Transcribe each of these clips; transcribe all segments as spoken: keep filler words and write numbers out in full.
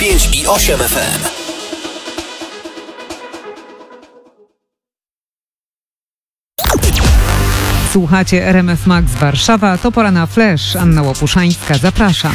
pięć i osiem F M. Słuchacie R M F Max Warszawa, to pora na Flash. Anna Łopuszańska, zapraszam.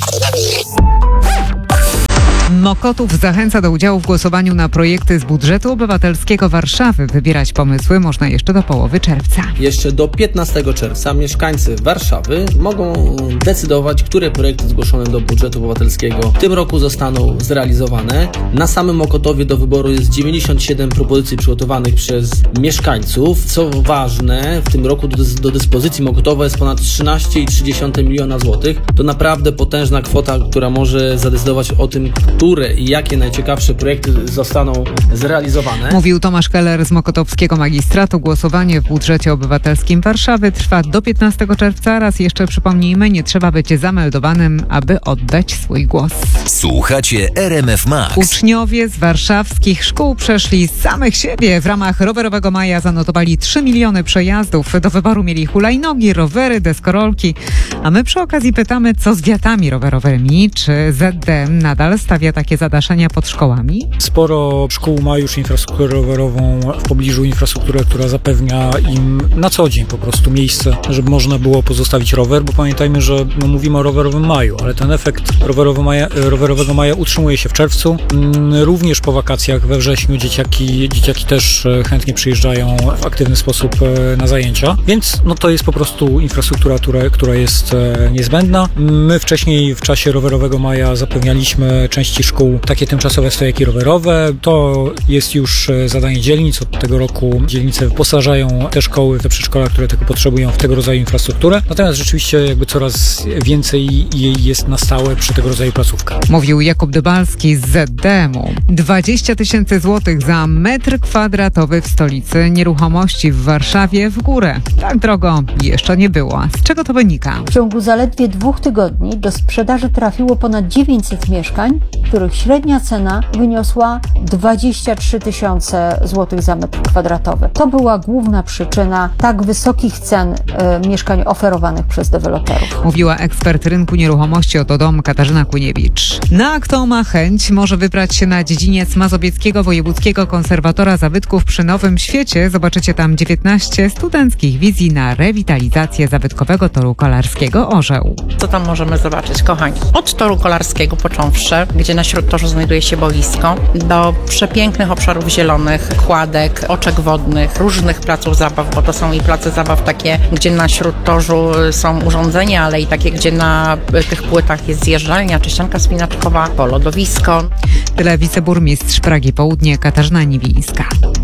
Mokotów zachęca do udziału w głosowaniu na projekty z budżetu obywatelskiego Warszawy. Wybierać pomysły można jeszcze do połowy czerwca. Jeszcze do piętnastego czerwca mieszkańcy Warszawy mogą decydować, które projekty zgłoszone do budżetu obywatelskiego w tym roku zostaną zrealizowane. Na samym Mokotowie do wyboru jest dziewięćdziesiąt siedem propozycji przygotowanych przez mieszkańców. Co ważne, w tym roku do, do dyspozycji Mokotowa jest ponad trzynaście przecinek trzy miliona złotych. To naprawdę potężna kwota, która może zadecydować o tym, które i jakie najciekawsze projekty zostaną zrealizowane. Mówił Tomasz Keller z Mokotowskiego Magistratu. Głosowanie w budżecie obywatelskim Warszawy trwa do piętnastego czerwca. Raz jeszcze przypomnijmy, nie trzeba być zameldowanym, aby oddać swój głos. Słuchacie R M F Max. Uczniowie z warszawskich szkół przeszli z samych siebie. W ramach rowerowego maja zanotowali trzy miliony przejazdów. Do wyboru mieli hulajnogi, rowery, deskorolki. A my przy okazji pytamy, co z wiatami rowerowymi? Czy Z D M nadal stawia takie zadaszenia pod szkołami? Sporo szkół ma już infrastrukturę rowerową w pobliżu, infrastrukturę, która zapewnia im na co dzień po prostu miejsce, żeby można było pozostawić rower, bo pamiętajmy, że no, mówimy o rowerowym maju, ale ten efekt rowerowy maja, rowerowego maja utrzymuje się w czerwcu. Również po wakacjach we wrześniu dzieciaki, dzieciaki też chętnie przyjeżdżają w aktywny sposób na zajęcia, więc no, to jest po prostu infrastruktura, która, która jest niezbędna. My wcześniej w czasie rowerowego maja zapewnialiśmy części szkół takie tymczasowe stojaki rowerowe. To jest już zadanie dzielnic. Od tego roku dzielnice wyposażają te szkoły, te przedszkola, które tego potrzebują, w tego rodzaju infrastrukturę. Natomiast rzeczywiście jakby coraz więcej jej jest na stałe przy tego rodzaju placówkach. Mówił Jakub Dybalski z Z D M-u. dwadzieścia tysięcy złotych za metr kwadratowy w stolicy. Nieruchomości w Warszawie w górę. Tak drogo jeszcze nie było. Z czego to wynika? W ciągu zaledwie dwóch tygodni do sprzedaży trafiło ponad dziewięćset mieszkań, których średnia cena wyniosła dwadzieścia trzy tysiące złotych za metr kwadratowy. To była główna przyczyna tak wysokich cen y, mieszkań oferowanych przez deweloperów. Mówiła ekspert rynku nieruchomości Oto Dom Katarzyna Kuniewicz. Na kto ma chęć, może wybrać się na dziedziniec Mazowieckiego Wojewódzkiego Konserwatora Zabytków przy Nowym Świecie. Zobaczycie tam dziewiętnaście studenckich wizji na rewitalizację zabytkowego toru kolarskiego Orzeł. Co tam możemy zobaczyć, kochani? Od toru kolarskiego począwszy, gdzie na śródtorzu znajduje się boisko, do przepięknych obszarów zielonych, kładek, oczek wodnych, różnych placów zabaw, bo to są i place zabaw takie, gdzie na śródtorzu są urządzenia, ale i takie, gdzie na tych płytach jest zjeżdżalnia czy ścianka spinaczkowa, polodowisko. Tyle wiceburmistrz Pragi Południe Katarzyna Niewińska.